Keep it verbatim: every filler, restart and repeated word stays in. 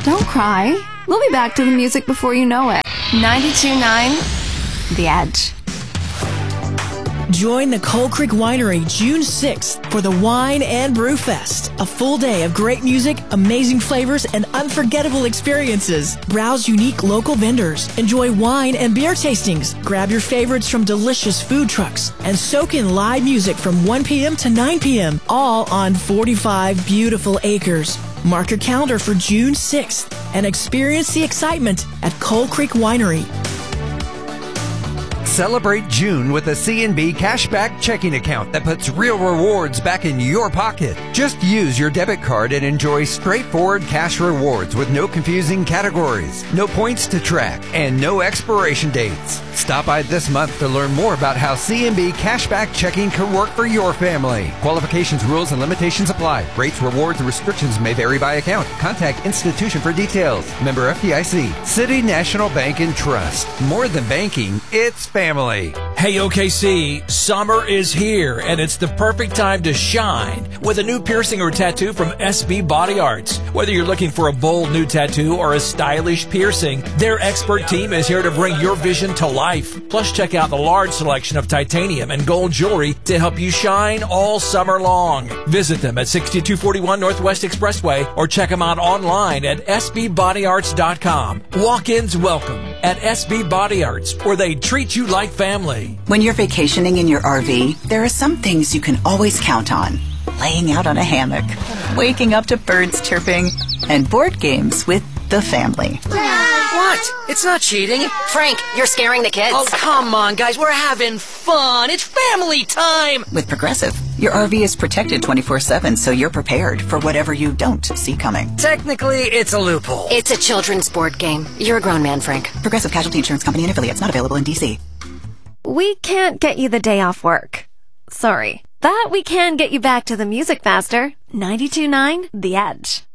Don't cry. We'll be back to the music before you know it. ninety-two point nine The Edge. Join the Coal Creek Winery June sixth for the Wine and Brew Fest. A full day of great music, amazing flavors, and unforgettable experiences. Browse unique local vendors, enjoy wine and beer tastings, grab your favorites from delicious food trucks, and soak in live music from one p.m. to nine p.m., all on forty-five beautiful acres. Mark your calendar for June sixth and experience the excitement at Coal Creek Winery. Celebrate June with a C N B cashback checking account that puts real rewards back in your pocket. Just use your debit card and enjoy straightforward cash rewards with no confusing categories, no points to track, and no expiration dates. Stop by this month to learn more about how C N B cashback checking can work for your family. Qualifications, rules, and limitations apply. Rates, rewards, and restrictions may vary by account. Contact institution for details. Member F D I C. City National Bank and Trust. More than banking, it's family. Hey O K C, summer is here and it's the perfect time to shine with a new piercing or tattoo from S B Body Arts. Whether you're looking for a bold new tattoo or a stylish piercing, their expert team is here to bring your vision to life. Plus, check out the large selection of titanium and gold jewelry to help you shine all summer long. Visit them at sixty-two forty-one Northwest Expressway or check them out online at s b body arts dot com. Walk-ins welcome at S B Body Arts, where they treat you like family. When you're vacationing in your R V, there are some things you can always count on. Laying out on a hammock, waking up to birds chirping, and board games with the family. What? It's not cheating. Frank, you're scaring the kids. Oh, come on, guys. We're having fun. It's family time. With Progressive, your R V is protected twenty-four seven, so you're prepared for whatever you don't see coming. Technically, it's a loophole. It's a children's board game. You're a grown man, Frank. Progressive Casualty Insurance Company and affiliates, not available in D C. We can't get you the day off work. Sorry. But we can get you back to the music faster. ninety-two point nine The Edge.